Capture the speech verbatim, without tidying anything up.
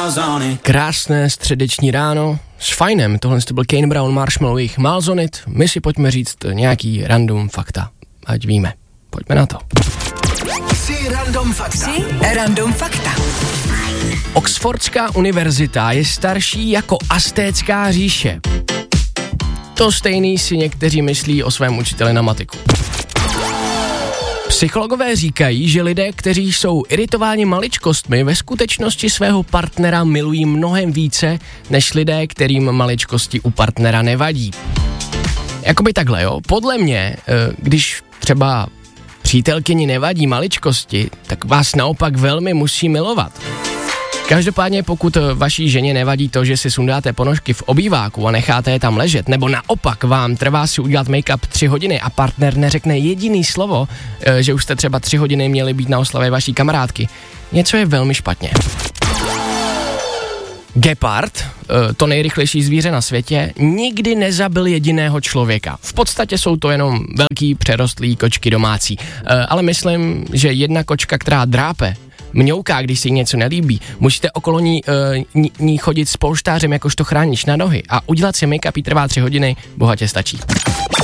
Krásné středeční ráno s fajnem. Tohle to byl Kane Brown, Marshmallow, jejich Malzonit. My si pojďme říct nějaký random fakta. Ať víme. Pojďme na to. Tři random fakta. Tři random fakta. Oxfordská univerzita je starší jako Aztécká říše. To stejný si někteří myslí o svém učiteli na matiku. Psychologové říkají, že lidé, kteří jsou iritováni maličkostmi, ve skutečnosti svého partnera milují mnohem více, než lidé, kterým maličkosti u partnera nevadí. Jakoby takhle, jo. Podle mě, když třeba přítelkyni nevadí maličkosti, tak vás naopak velmi musí milovat. Každopádně pokud vaší ženě nevadí to, že si sundáte ponožky v obýváku a necháte je tam ležet, nebo naopak vám trvá si udělat make-up tři hodiny a partner neřekne jediný slovo, že už jste třeba tři hodiny měli být na oslavě vaší kamarádky, něco je velmi špatně. Gepard, to nejrychlejší zvíře na světě, nikdy nezabil jediného člověka. V podstatě jsou to jenom velký přerostlý kočky domácí. Ale myslím, že jedna kočka, která drápe, mňouká, když si jí něco nelíbí, musíte okolo ní, uh, ní, ní chodit s polštářem jakožto chránič na nohy a udělat si make-up jí trvá tři hodiny, bohatě stačí.